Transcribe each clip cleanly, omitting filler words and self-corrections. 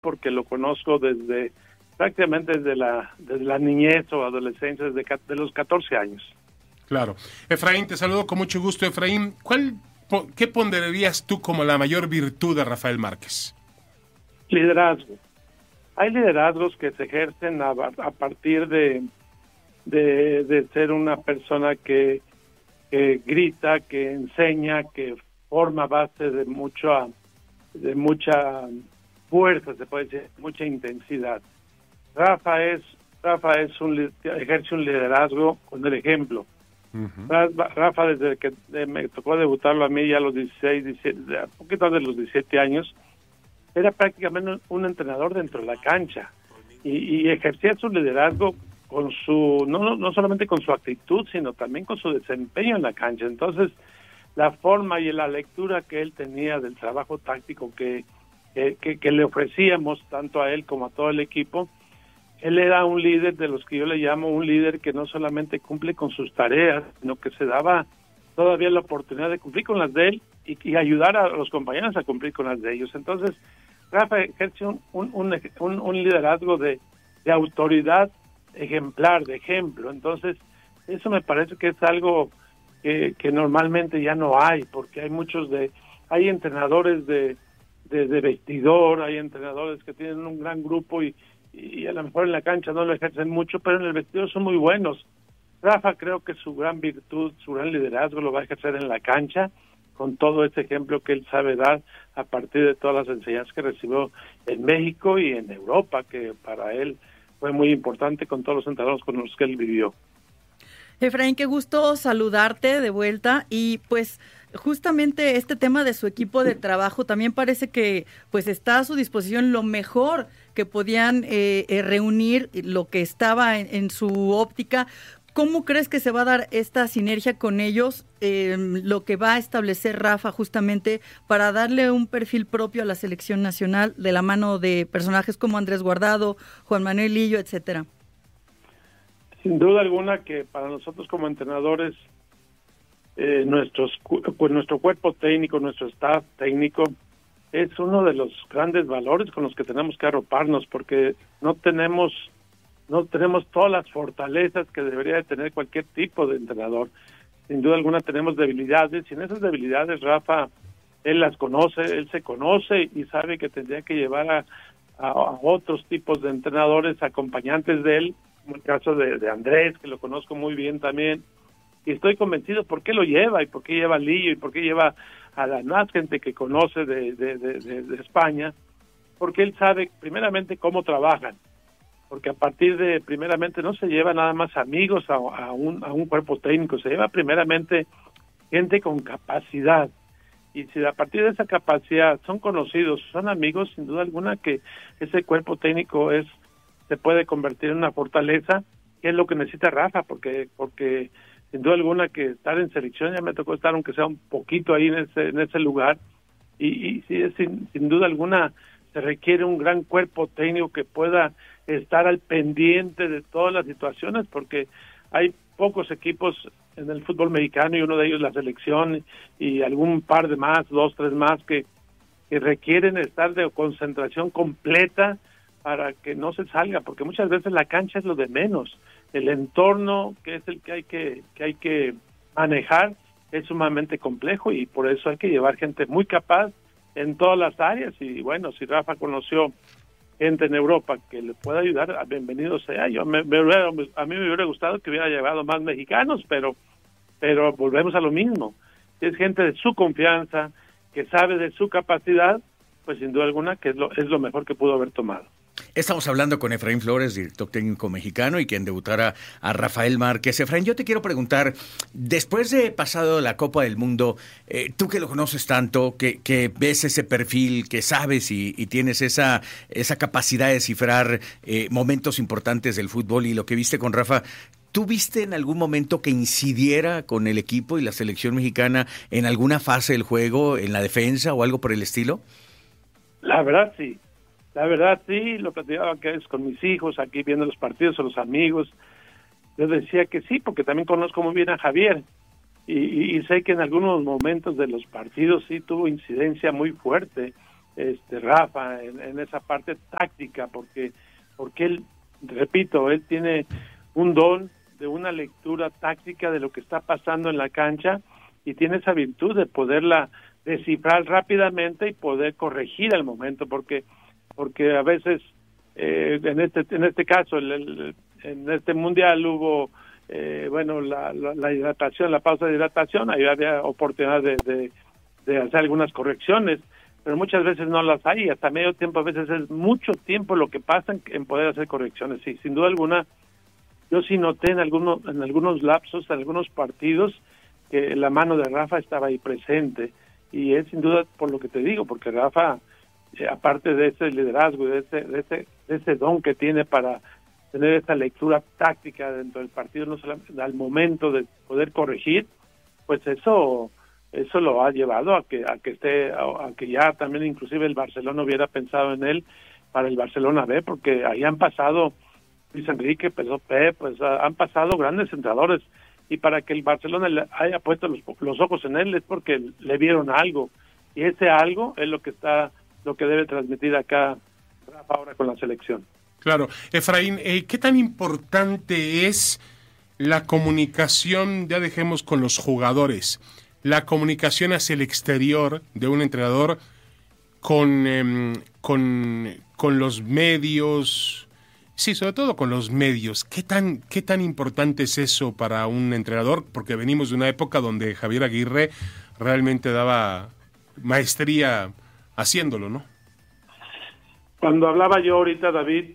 porque lo conozco prácticamente desde la niñez o adolescencia, de los 14 años. Claro. Efraín, te saludo con mucho gusto. Efraín, ¿qué ponderarías tú como la mayor virtud de Rafael Márquez? Liderazgo. Hay liderazgos que se ejercen a partir de ser una persona que grita, que enseña, que forma base de mucha fuerza, se puede decir, mucha intensidad. Rafa ejerce un liderazgo con el ejemplo. Rafa, desde que me tocó debutarlo a mí ya a los 16, 17, a poquito de los 17 años, era prácticamente un entrenador dentro de la cancha y ejercía su liderazgo con no solamente con su actitud, sino también con su desempeño en la cancha. Entonces, la forma y la lectura que él tenía del trabajo táctico que le ofrecíamos tanto a él como a todo el equipo, él era un líder de los que yo le llamo un líder que no solamente cumple con sus tareas, sino que se daba todavía la oportunidad de cumplir con las de él y ayudar a los compañeros a cumplir con las de ellos. Entonces, Rafa ejerce un liderazgo de autoridad ejemplar, de ejemplo. Entonces, eso me parece que es algo que normalmente ya no hay, porque hay entrenadores de vestidor, hay entrenadores que tienen un gran grupo y a lo mejor en la cancha no lo ejercen mucho, pero en el vestidor son muy buenos. Rafa creo que su gran virtud, su gran liderazgo lo va a ejercer en la cancha, con todo ese ejemplo que él sabe dar a partir de todas las enseñanzas que recibió en México y en Europa, que para él fue muy importante con todos los entrenadores con los que él vivió. Efraín, qué gusto saludarte de vuelta y pues justamente este tema de su equipo de trabajo también parece que pues está a su disposición lo mejor que podían reunir lo que estaba en su óptica. ¿Cómo crees que se va a dar esta sinergia con ellos, lo que va a establecer Rafa justamente para darle un perfil propio a la selección nacional de la mano de personajes como Andrés Guardado, Juan Manuel Lillo, etcétera? Sin duda alguna que para nosotros como entrenadores, nuestro cuerpo técnico, nuestro staff técnico, es uno de los grandes valores con los que tenemos que arroparnos, porque no tenemos todas las fortalezas que debería de tener cualquier tipo de entrenador. Sin duda alguna tenemos debilidades, y en esas debilidades Rafa, él las conoce, él se conoce y sabe que tendría que llevar a otros tipos de entrenadores, acompañantes de él, como el caso de Andrés, que lo conozco muy bien también, y estoy convencido por qué lo lleva, y por qué lleva a Lillo, y por qué lleva a la más gente que conoce de España, porque él sabe primeramente cómo trabajan, porque a partir de, primeramente, no se lleva nada más amigos a un cuerpo técnico, se lleva primeramente gente con capacidad, y si a partir de esa capacidad son conocidos, son amigos, sin duda alguna que ese cuerpo técnico se puede convertir en una fortaleza, que es lo que necesita Rafa, porque sin duda alguna que estar en selección, ya me tocó estar aunque sea un poquito ahí en ese lugar, y sí, sin duda alguna se requiere un gran cuerpo técnico que pueda estar al pendiente de todas las situaciones, porque hay pocos equipos en el fútbol mexicano, y uno de ellos la selección, y algún par de más, 2, 3 más, que requieren estar de concentración completa para que no se salga, porque muchas veces la cancha es lo de menos, el entorno, que es el que hay que manejar, es sumamente complejo, y por eso hay que llevar gente muy capaz en todas las áreas. Y bueno, si Rafa conoció gente en Europa que le pueda ayudar, bienvenido sea. A mí me hubiera gustado que hubiera llevado más mexicanos, pero volvemos a lo mismo. Si es gente de su confianza, que sabe de su capacidad, pues sin duda alguna que es lo mejor que pudo haber tomado. Estamos hablando con Efraín Flores, director técnico mexicano, y quien debutara a Rafael Márquez. Efraín, yo te quiero preguntar, después de pasado la Copa del Mundo, tú que lo conoces tanto, que ves ese perfil, que sabes y tienes esa capacidad de descifrar momentos importantes del fútbol y lo que viste con Rafa, ¿tú viste en algún momento que incidiera con el equipo y la selección mexicana en alguna fase del juego, en la defensa o algo por el estilo? La verdad sí, lo platicaba que es con mis hijos, aquí viendo los partidos o los amigos. Yo decía que sí, porque también conozco muy bien a Javier, y sé que en algunos momentos de los partidos sí tuvo incidencia muy fuerte, Rafa en esa parte táctica, porque él, repito, él tiene un don de una lectura táctica de lo que está pasando en la cancha y tiene esa virtud de poderla descifrar rápidamente y poder corregir al momento, porque a veces en este caso en este mundial hubo la hidratación, la pausa de hidratación, ahí había oportunidad de hacer algunas correcciones, pero muchas veces no las hay, hasta medio tiempo a veces es mucho tiempo lo que pasa en poder hacer correcciones. Sí, sin duda alguna, yo sí noté en algunos lapsos, en algunos partidos, que la mano de Rafa estaba ahí presente, y es sin duda por lo que te digo, porque Rafa, aparte de ese liderazgo, de ese don que tiene para tener esa lectura táctica dentro del partido, no solamente al momento de poder corregir, pues eso lo ha llevado a que ya también inclusive el Barcelona hubiera pensado en él para el Barcelona B, porque ahí han pasado Luis Enrique, Pep, pues han pasado grandes entrenadores, y para que el Barcelona le haya puesto los ojos en él es porque le vieron algo, y ese algo es lo que debe transmitir acá Rafa ahora con la selección. Claro. Efraín, ¿qué tan importante es la comunicación, ya dejemos con los jugadores, la comunicación hacia el exterior de un entrenador con los medios? Sí, sobre todo con los medios. ¿Qué tan importante es eso para un entrenador? Porque venimos de una época donde Javier Aguirre realmente daba maestría haciéndolo, ¿no? Cuando hablaba yo ahorita, David,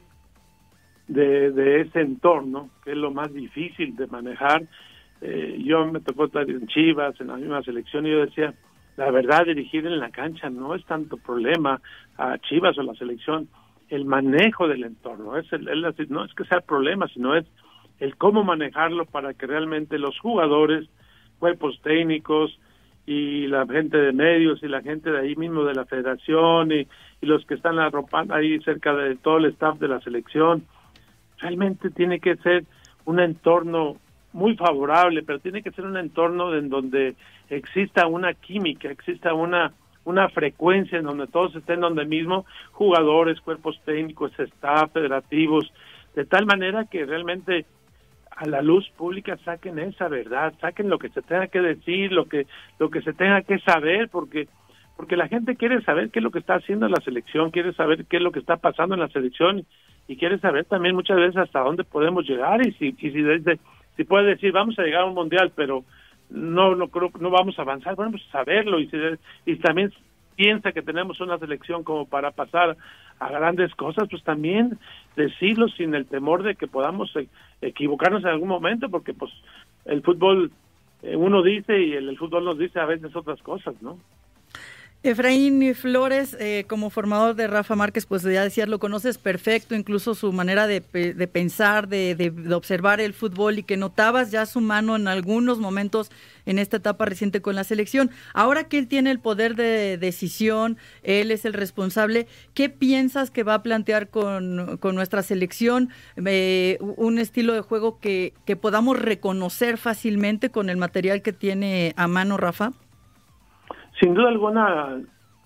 de ese entorno, que es lo más difícil de manejar, yo me tocó estar en Chivas, en la misma selección, y yo decía, la verdad, dirigir en la cancha no es tanto problema a Chivas o la selección, el manejo del entorno, no es que sea el problema, sino es el cómo manejarlo para que realmente los jugadores, cuerpos técnicos y la gente de medios y la gente de ahí mismo de la federación y los que están arropando ahí cerca de todo el staff de la selección, realmente tiene que ser un entorno muy favorable, pero tiene que ser un entorno en donde exista una química, exista una frecuencia en donde todos estén donde mismo, jugadores, cuerpos técnicos, staff, federativos, de tal manera que realmente a la luz pública saquen esa verdad, saquen lo que se tenga que decir, lo que se tenga que saber, porque la gente quiere saber qué es lo que está haciendo la selección, quiere saber qué es lo que está pasando en la selección, y quiere saber también muchas veces hasta dónde podemos llegar, y si puede decir vamos a llegar a un mundial, pero no vamos a avanzar, bueno, pues saberlo, y también piensa que tenemos una selección como para pasar a grandes cosas, pues también decirlo sin el temor de que podamos equivocarnos en algún momento, porque pues el fútbol uno dice y el fútbol nos dice a veces otras cosas, ¿no? Efraín Flores, como formador de Rafa Márquez, pues ya decías, lo conoces perfecto, incluso su manera de pensar, de observar el fútbol, y que notabas ya su mano en algunos momentos en esta etapa reciente con la selección. Ahora que él tiene el poder de decisión, él es el responsable, ¿qué piensas que va a plantear con nuestra selección? Un estilo de juego que podamos reconocer fácilmente con el material que tiene a mano Rafa. Sin duda alguna,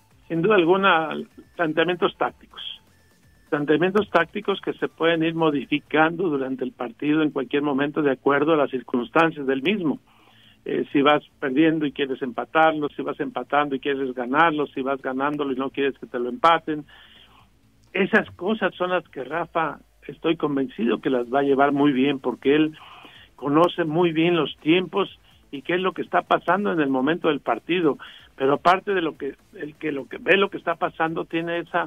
planteamientos tácticos que se pueden ir modificando durante el partido en cualquier momento de acuerdo a las circunstancias del mismo. Si vas perdiendo y quieres empatarlo, si vas empatando y quieres ganarlo, si vas ganándolo y no quieres que te lo empaten. Esas cosas son las que Rafa, estoy convencido que las va a llevar muy bien, porque él conoce muy bien los tiempos y qué es lo que está pasando en el momento del partido. Pero aparte de lo que ve lo que está pasando, tiene esa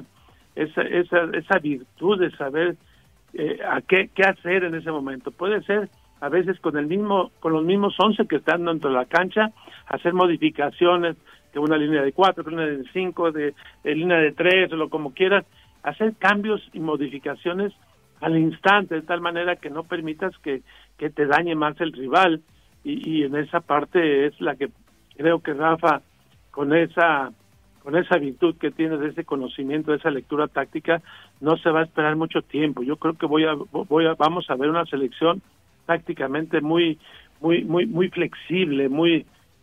virtud de saber qué hacer en ese momento. Puede ser a veces con los mismos 11 que están dentro de la cancha, hacer modificaciones de una línea de 4, de una línea de 5, de línea de 3, o lo como quieras, hacer cambios y modificaciones al instante, de tal manera que no permitas que te dañe más el rival, y en esa parte es la que creo que Rafa, con esa virtud que tiene de ese conocimiento, de esa lectura táctica, no se va a esperar mucho tiempo. Yo creo que vamos a ver una selección tácticamente muy flexible, muy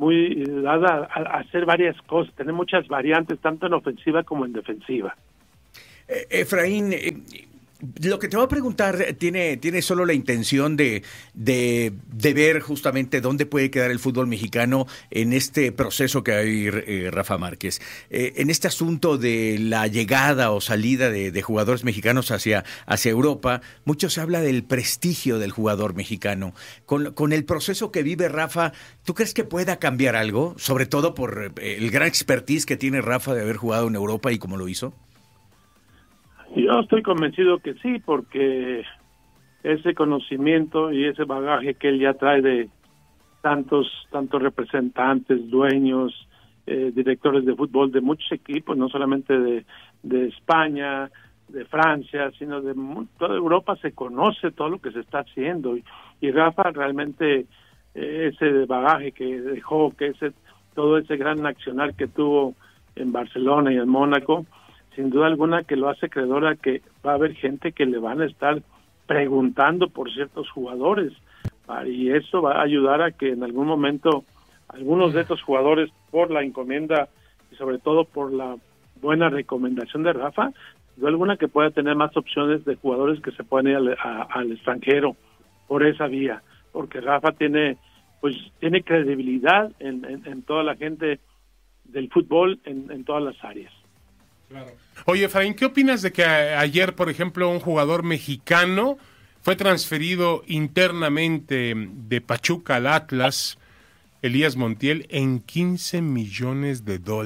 muy dada a hacer varias cosas, tener muchas variantes, tanto en ofensiva como en defensiva. Efraín, lo que te voy a preguntar tiene solo la intención de ver justamente dónde puede quedar el fútbol mexicano en este proceso que hay, Rafa Márquez. En este asunto de la llegada o salida de jugadores mexicanos hacia Europa, mucho se habla del prestigio del jugador mexicano. Con el proceso que vive Rafa, ¿tú crees que pueda cambiar algo? Sobre todo por el gran expertise que tiene Rafa de haber jugado en Europa y cómo lo hizo. Yo estoy convencido que sí, porque ese conocimiento y ese bagaje que él ya trae de tantos representantes, dueños, directores de fútbol de muchos equipos, no solamente de España, de Francia, sino de toda Europa, se conoce todo lo que se está haciendo. Y Rafa realmente, ese bagaje que dejó, todo ese gran accionar que tuvo en Barcelona y en Mónaco, sin duda alguna que lo hace creedor a que va a haber gente que le van a estar preguntando por ciertos jugadores, y eso va a ayudar a que en algún momento algunos de estos jugadores, por la encomienda y sobre todo por la buena recomendación de Rafa, sin duda alguna que pueda tener más opciones de jugadores que se puedan ir al extranjero por esa vía, porque Rafa tiene credibilidad en toda la gente del fútbol en todas las áreas. Claro. Oye, Efraín, ¿qué opinas de que ayer, por ejemplo, un jugador mexicano fue transferido internamente de Pachuca al Atlas, Elías Montiel, en $15 millones?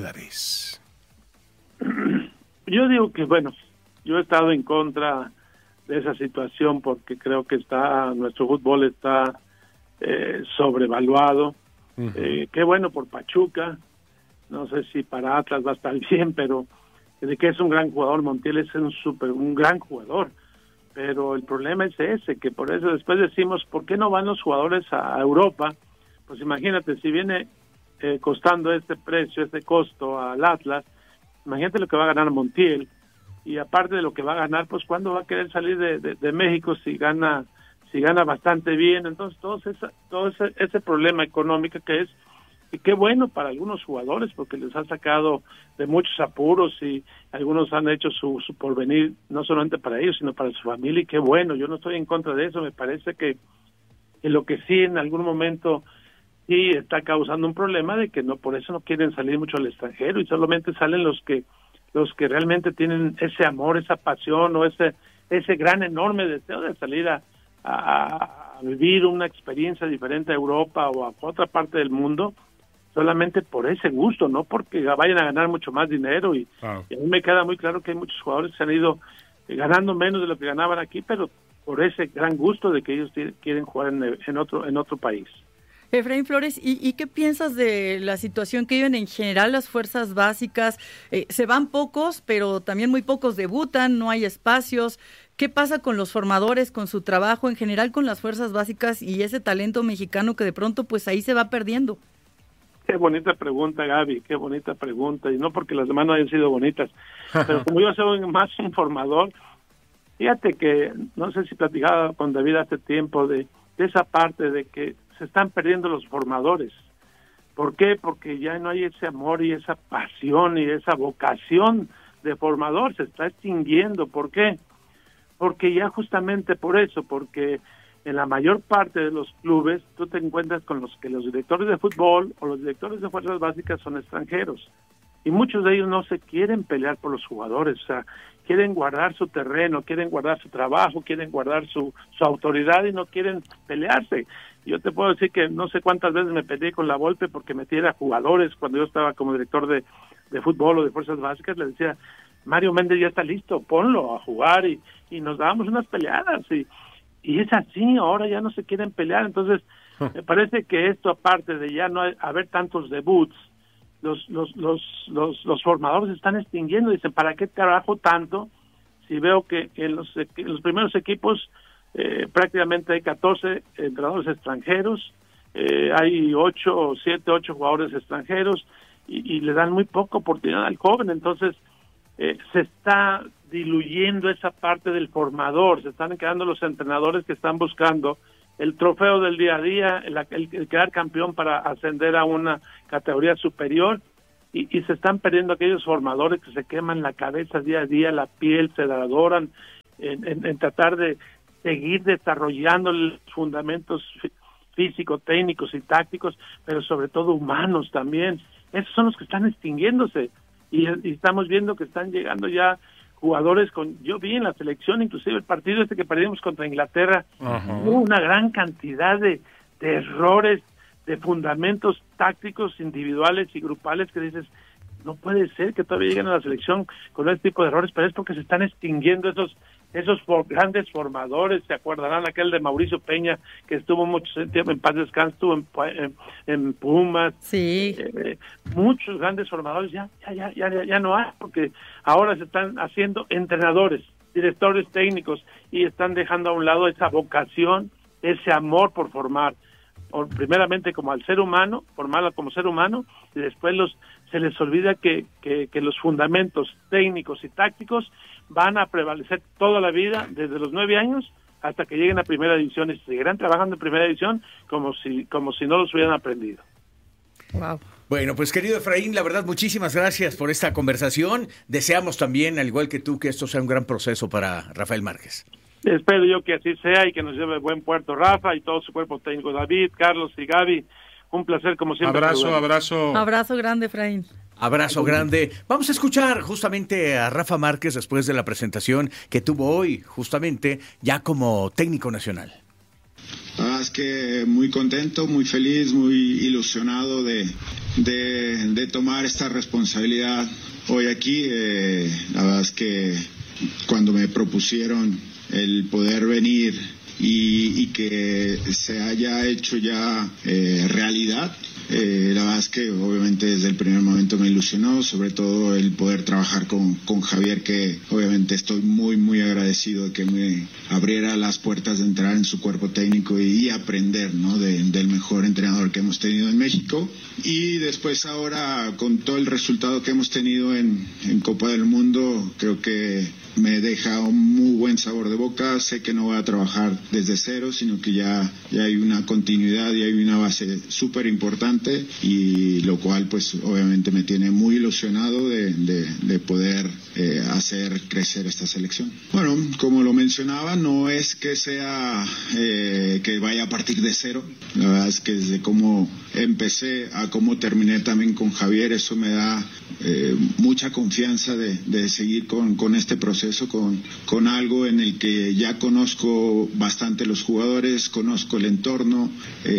Yo digo que, bueno, yo he estado en contra de esa situación porque creo que nuestro fútbol está sobrevaluado. Uh-huh. Qué bueno por Pachuca, no sé si para Atlas va a estar bien, pero de que es un gran jugador, Montiel es un gran jugador, pero el problema es ese, que por eso después decimos, ¿por qué no van los jugadores a Europa? Pues imagínate, si viene costando este precio, este costo al Atlas, imagínate lo que va a ganar Montiel, y aparte de lo que va a ganar, pues ¿cuándo va a querer salir de México si gana bastante bien? Entonces todo ese problema económico que es. Y qué bueno para algunos jugadores, porque les ha sacado de muchos apuros y algunos han hecho su porvenir, no solamente para ellos, sino para su familia, y qué bueno. Yo no estoy en contra de eso, me parece que lo que sí en algún momento sí está causando un problema de que no, por eso no quieren salir mucho al extranjero y solamente salen los que realmente tienen ese amor, esa pasión o ese gran enorme deseo de salir a vivir una experiencia diferente a Europa o a otra parte del mundo, solamente por ese gusto, no porque vayan a ganar mucho más dinero. Y a mí me queda muy claro que hay muchos jugadores que se han ido ganando menos de lo que ganaban aquí, pero por ese gran gusto de que ellos quieren jugar en otro país. Efraín Flores, ¿y qué piensas de la situación que viven en general las fuerzas básicas? Se van pocos, pero también muy pocos debutan, no hay espacios. ¿Qué pasa con los formadores, con su trabajo en general con las fuerzas básicas y ese talento mexicano que de pronto pues ahí se va perdiendo? Qué bonita pregunta, Gaby, qué bonita pregunta. Y no porque las demás no hayan sido bonitas, pero como yo soy más un formador, fíjate que, no sé si platicaba con David hace tiempo de esa parte de que se están perdiendo los formadores. ¿Por qué? Porque ya no hay ese amor y esa pasión y esa vocación de formador, se está extinguiendo. ¿Por qué? Porque ya justamente por eso, porque en la mayor parte de los clubes tú te encuentras con los directores de fútbol o los directores de fuerzas básicas son extranjeros. Y muchos de ellos no se quieren pelear por los jugadores, o sea, quieren guardar su terreno, quieren guardar su trabajo, quieren guardar su autoridad y no quieren pelearse. Yo te puedo decir que no sé cuántas veces me peleé con la Volpe porque metiera jugadores cuando yo estaba como director de fútbol o de fuerzas básicas, le decía, Mario Méndez ya está listo, ponlo a jugar y nos dábamos unas peleadas y es así, ahora ya no se quieren pelear. Entonces me parece que esto, aparte de ya no haber tantos debuts, los formadores se están extinguiendo. Dicen, ¿para qué trabajo tanto si veo que en los primeros equipos prácticamente hay 14 entrenadores extranjeros, hay 8 jugadores extranjeros y le dan muy poca oportunidad al joven? Entonces se está diluyendo esa parte del formador, se están quedando los entrenadores que están buscando el trofeo del día a día, el quedar campeón para ascender a una categoría superior, y se están perdiendo aquellos formadores que se queman la cabeza día a día, la piel, se adoran en tratar de seguir desarrollando los fundamentos físicos, técnicos y tácticos, pero sobre todo humanos también. Esos son los que están extinguiéndose, y estamos viendo que están llegando ya jugadores yo vi en la selección, inclusive el partido que perdimos contra Inglaterra, hubo una gran cantidad de errores, de fundamentos tácticos individuales y grupales que dices, no puede ser que todavía lleguen a la selección con este tipo de errores, pero es porque se están extinguiendo esos grandes formadores. Se acordarán aquel de Mauricio Peña, que estuvo mucho tiempo en paz descanso, estuvo en Pumas. Sí. Muchos grandes formadores ya no hay, porque ahora se están haciendo entrenadores, directores técnicos, y están dejando a un lado esa vocación, ese amor por formar, primeramente como al ser humano, formarla como ser humano, y después se les olvida que los fundamentos técnicos y tácticos van a prevalecer toda la vida, desde los 9 años hasta que lleguen a primera división, y seguirán trabajando en primera división como si no los hubieran aprendido. Wow. Bueno, pues querido Efraín, la verdad, muchísimas gracias por esta conversación. Deseamos también, al igual que tú, que esto sea un gran proceso para Rafael Márquez. Espero yo que así sea y que nos lleve buen puerto Rafa y todo su cuerpo técnico, David, Carlos y Gaby. Un placer como siempre. Abrazo. Abrazo grande, Efraín. Abrazo grande. Vamos a escuchar justamente a Rafa Márquez después de la presentación que tuvo hoy, justamente ya como técnico nacional. La verdad es que muy contento, muy feliz, muy ilusionado de tomar esta responsabilidad hoy aquí. La verdad es que cuando me propusieron el poder venir y que se haya hecho ya realidad, la verdad es que obviamente desde el primer momento me ilusionó, sobre todo el poder trabajar con Javier, que obviamente estoy muy muy agradecido de que me abriera las puertas de entrar en su cuerpo técnico y aprender, ¿no?, del mejor entrenador que hemos tenido en México. Y después ahora, con todo el resultado que hemos tenido en Copa del Mundo, creo que me deja un muy buen sabor de boca. Sé que no voy a trabajar desde cero, sino que ya hay una continuidad y hay una base súper importante, y lo cual pues obviamente me tiene muy ilusionado de poder hacer crecer esta selección. Bueno, como lo mencionaba, no es que sea que vaya a partir de cero. La verdad es que desde cómo empecé a cómo terminé también con Javier, eso me da mucha confianza de seguir con este proceso, con algo en el que ya conozco bastante los jugadores, conozco el entorno,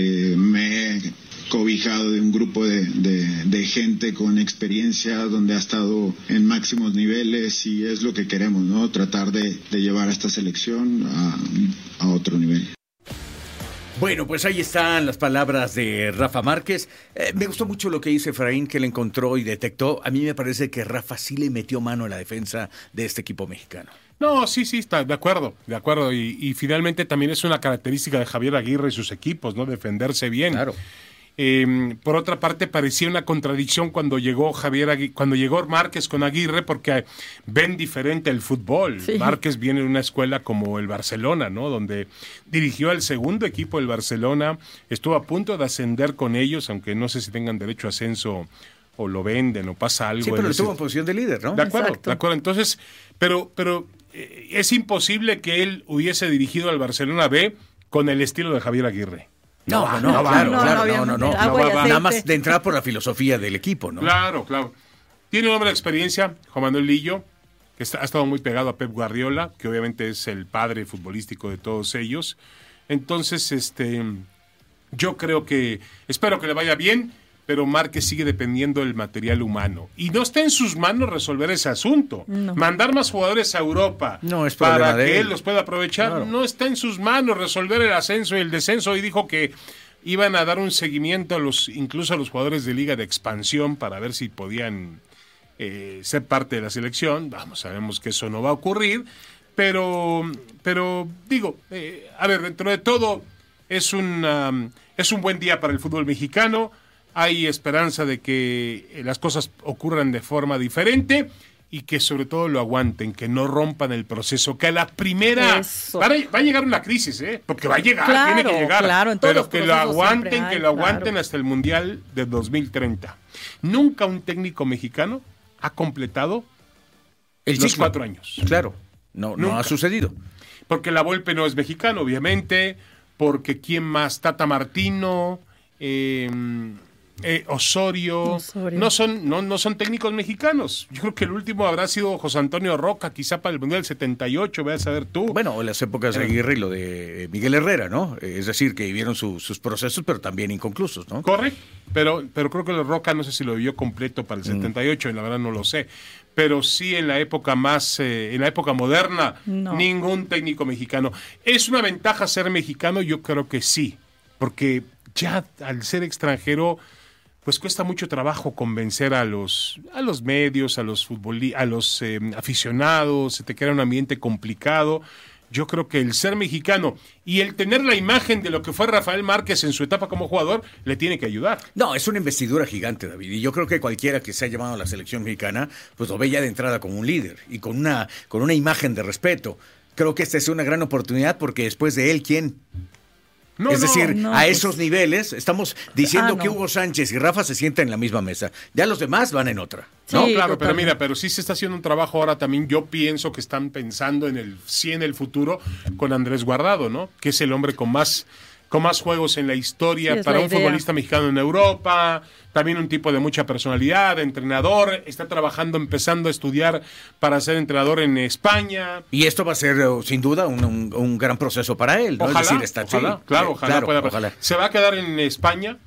me he cobijado de un grupo de gente con experiencia donde ha estado en máximos niveles, y es lo que queremos, ¿no? Tratar de llevar a esta selección a otro nivel. Bueno, pues ahí están las palabras de Rafa Márquez. Me gustó mucho lo que dice Efraín, que él encontró y detectó. A mí me parece que Rafa sí le metió mano a la defensa de este equipo mexicano. No, sí, está de acuerdo. Y finalmente también es una característica de Javier Aguirre y sus equipos, ¿no? Defenderse bien. Claro. Por otra parte, parecía una contradicción cuando llegó Márquez con Aguirre, porque ven diferente el fútbol. Sí. Márquez viene de una escuela como el Barcelona, ¿no?, donde dirigió al segundo equipo del Barcelona, estuvo a punto de ascender con ellos, aunque no sé si tengan derecho a ascenso o lo venden o pasa algo. Sí, pero estuvo en posición de líder, ¿no? De acuerdo. Entonces, pero es imposible que él hubiese dirigido al Barcelona B con el estilo de Javier Aguirre. No, claro. Nada más de entrar por la filosofía del equipo, ¿no? Claro. Tiene un hombre de experiencia, Juan Manuel Lillo, que ha estado muy pegado a Pep Guardiola, que obviamente es el padre futbolístico de todos ellos. Entonces, yo espero que le vaya bien, pero Márquez sigue dependiendo del material humano. Y no está en sus manos resolver ese asunto. No. Mandar más jugadores a Europa para que él los pueda aprovechar, claro. No está en sus manos resolver el ascenso y el descenso. Y dijo que iban a dar un seguimiento incluso a los jugadores de Liga de Expansión para ver si podían ser parte de la selección. Sabemos que eso no va a ocurrir. Pero digo, dentro de todo es un buen día para el fútbol mexicano. Hay esperanza de que las cosas ocurran de forma diferente, y que sobre todo lo aguanten, que no rompan el proceso, que a la primera va a llegar una crisis, porque va a llegar, claro, tiene que llegar, claro, en pero que lo aguanten, claro, hasta el Mundial de 2030. Nunca un técnico mexicano ha completado los 4 años. Claro, no ha sucedido. Porque la Volpe no es mexicano, obviamente, porque ¿quién más? Tata Martino, Osorio. No son técnicos mexicanos. Yo creo que el último habrá sido José Antonio Roca, quizá para el Mundial 78, ve a saber tú. Bueno, en las épocas de Aguirre y lo de Miguel Herrera, ¿no? Es decir, que vivieron sus procesos, pero también inconclusos, ¿no? Correcto, pero creo que Roca no sé si lo vivió completo para el 78, la verdad no lo sé. Pero sí en la época en la época moderna, ningún técnico mexicano. ¿Es una ventaja ser mexicano? Yo creo que sí, porque ya al ser extranjero, pues cuesta mucho trabajo convencer a los medios, a los aficionados, se te crea un ambiente complicado. Yo creo que el ser mexicano y el tener la imagen de lo que fue Rafael Márquez en su etapa como jugador le tiene que ayudar. No, es una investidura gigante, David, y yo creo que cualquiera que se haya llamado a la selección mexicana, pues lo ve ya de entrada como un líder y con una imagen de respeto. Creo que esta es una gran oportunidad porque después de él, ¿quién? A esos niveles, estamos diciendo que Hugo Sánchez y Rafa se sientan en la misma mesa. Ya los demás van en otra. No, sí, claro, pero sí se está haciendo un trabajo ahora también. Yo pienso que están pensando en el futuro con Andrés Guardado, ¿no? Que es el hombre con más juegos en la historia para un futbolista mexicano en Europa, también un tipo de mucha personalidad, entrenador, está empezando a estudiar para ser entrenador en España. Y esto va a ser, sin duda, un gran proceso para él, ¿no? Ojalá, es decir, ojalá. Se va a quedar en España,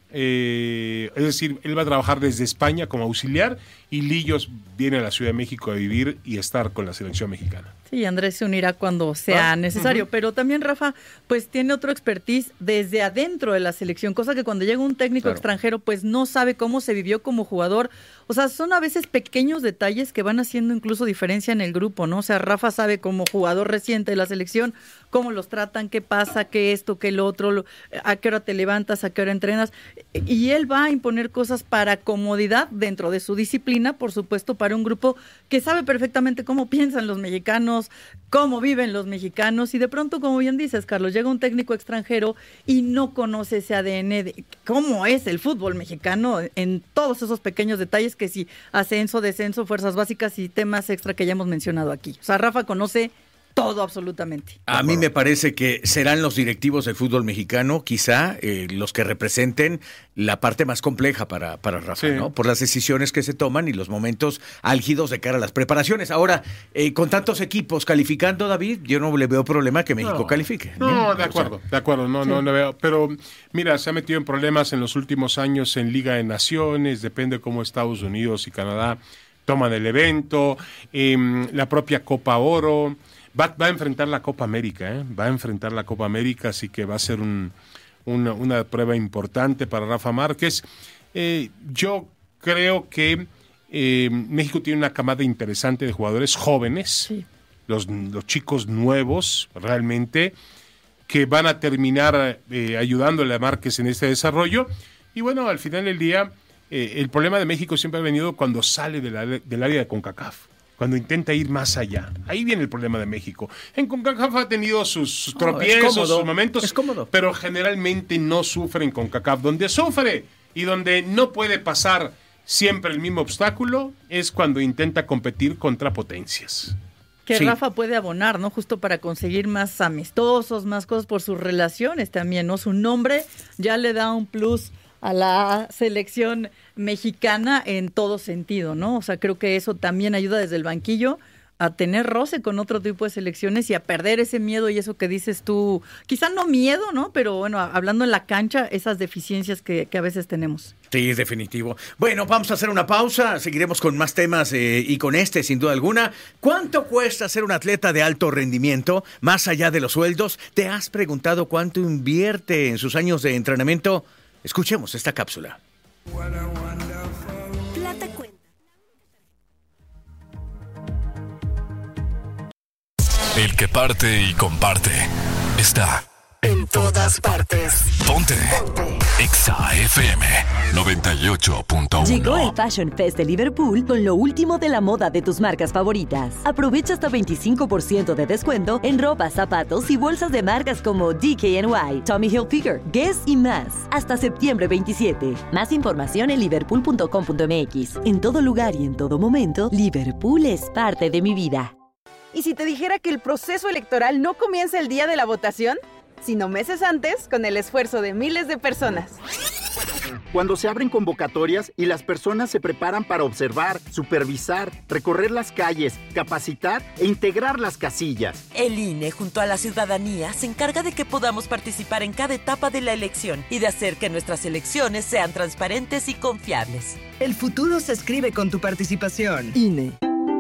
es decir, él va a trabajar desde España como auxiliar y Lillos viene a la Ciudad de México a vivir y estar con la selección mexicana. Sí, Andrés se unirá cuando sea necesario, pero también Rafa, pues tiene otro expertise desde adentro de la selección, cosa que cuando llega un técnico extranjero, pues no sabe cómo se vivió como jugador. O sea, son a veces pequeños detalles que van haciendo incluso diferencia en el grupo, ¿no? O sea, Rafa sabe como jugador reciente de la selección cómo los tratan, qué pasa, qué esto, qué lo otro, a qué hora te levantas, a qué hora entrenas, y él va a imponer cosas para comodidad dentro de su disciplina, por supuesto, para un grupo que sabe perfectamente cómo piensan los mexicanos, cómo viven los mexicanos, y de pronto, como bien dices, Carlos, llega un técnico extranjero y no conoce ese ADN de cómo es el fútbol mexicano en todos esos pequeños detalles que si ascenso, descenso, fuerzas básicas y temas extra que ya hemos mencionado aquí. O sea, Rafa conoce todo absolutamente. A mí me parece que serán los directivos del fútbol mexicano, quizá, los que representen la parte más compleja para Rafa, ¿no? Por las decisiones que se toman y los momentos álgidos de cara a las preparaciones. Ahora, con tantos equipos calificando, David, yo no le veo problema que México califique. No, de acuerdo, no le veo. Pero, mira, se ha metido en problemas en los últimos años en Liga de Naciones, depende cómo Estados Unidos y Canadá toman el evento, la propia Copa Oro. Va a enfrentar la Copa América, va a enfrentar la Copa América, así que va a ser una prueba importante para Rafa Márquez. Yo creo que México tiene una camada interesante de jugadores jóvenes, los chicos nuevos realmente, que van a terminar ayudándole a Márquez en este desarrollo. Y bueno, al final del día, el problema de México siempre ha venido cuando sale del área de CONCACAF. Cuando intenta ir más allá. Ahí viene el problema de México. En CONCACAF ha tenido sus tropiezos, sus momentos, pero generalmente no sufre en CONCACAF. Donde sufre y donde no puede pasar siempre el mismo obstáculo es cuando intenta competir contra potencias. Que Rafa puede abonar, ¿no? Justo para conseguir más amistosos, más cosas por sus relaciones también, ¿no? Su nombre ya le da un plus a la selección mexicana en todo sentido, ¿no? O sea, creo que eso también ayuda desde el banquillo a tener roce con otro tipo de selecciones y a perder ese miedo y eso que dices tú, quizá no miedo, ¿no? Pero bueno, hablando en la cancha, esas deficiencias que a veces tenemos. Sí, es definitivo. Bueno, vamos a hacer una pausa, seguiremos con más temas y con sin duda alguna. ¿Cuánto cuesta ser un atleta de alto rendimiento? Más allá de los sueldos, ¿te has preguntado cuánto invierte en sus años de entrenamiento? Escuchemos esta cápsula. Plata cuenta. El que parte y comparte está En todas partes. Ponte. Exa FM 98.1. Llegó el Fashion Fest de Liverpool con lo último de la moda de tus marcas favoritas. Aprovecha hasta 25% de descuento en ropa, zapatos y bolsas de marcas como DKNY, Tommy Hilfiger, Guess y más. Hasta septiembre 27. Más información en liverpool.com.mx. En todo lugar y en todo momento, Liverpool es parte de mi vida. ¿Y si te dijera que el proceso electoral no comienza el día de la votación, sino meses antes, con el esfuerzo de miles de personas? Cuando se abren convocatorias y las personas se preparan para observar, supervisar, recorrer las calles, capacitar e integrar las casillas. El INE, junto a la ciudadanía, se encarga de que podamos participar en cada etapa de la elección y de hacer que nuestras elecciones sean transparentes y confiables. El futuro se escribe con tu participación. INE.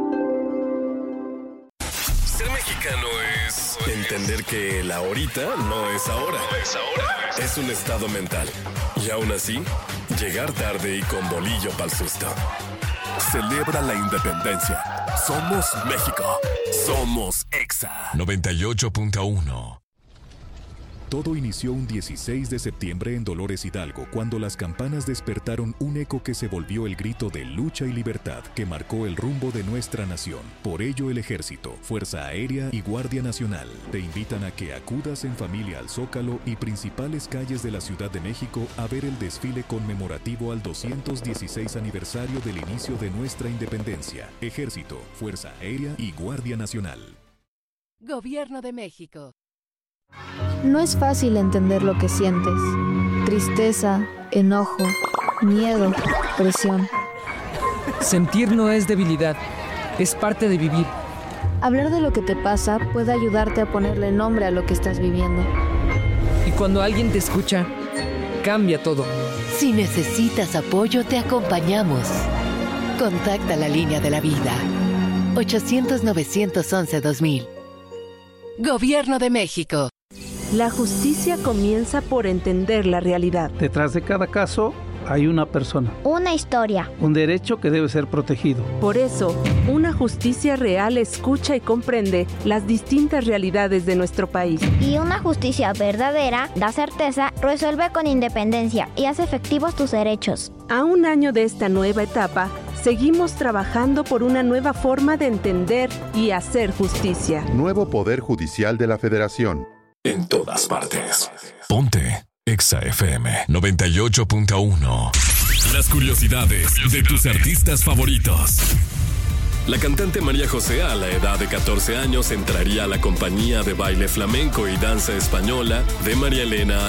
Ser mexicano es entender que el ahorita no es ahora. Es un estado mental. Y aún así, llegar tarde y con bolillo pa'l susto. Celebra la independencia. Somos México. Somos Exa 98.1. Todo inició un 16 de septiembre en Dolores Hidalgo, cuando las campanas despertaron un eco que se volvió el grito de lucha y libertad que marcó el rumbo de nuestra nación. Por ello, el Ejército, Fuerza Aérea y Guardia Nacional te invitan a que acudas en familia al Zócalo y principales calles de la Ciudad de México a ver el desfile conmemorativo al 216 aniversario del inicio de nuestra independencia. Ejército, Fuerza Aérea y Guardia Nacional. Gobierno de México. No es fácil entender lo que sientes. Tristeza, enojo, miedo, presión. Sentir no es debilidad, es parte de vivir. Hablar de lo que te pasa puede ayudarte a ponerle nombre a lo que estás viviendo. Y cuando alguien te escucha, cambia todo. Si necesitas apoyo, te acompañamos. Contacta la línea de la vida. 800-911-2000. Gobierno de México. La justicia comienza por entender la realidad. Detrás de cada caso hay una persona. Una historia. Un derecho que debe ser protegido. Por eso, una justicia real escucha y comprende las distintas realidades de nuestro país. Y una justicia verdadera da certeza, resuelve con independencia y hace efectivos tus derechos. A un año de esta nueva etapa, seguimos trabajando por una nueva forma de entender y hacer justicia. Nuevo Poder Judicial de la Federación. En todas partes. Ponte Exa FM 98.1. Las curiosidades de tus artistas favoritos. La cantante María José, a la edad de 14 años, entraría a la compañía de baile flamenco y danza española de María Elena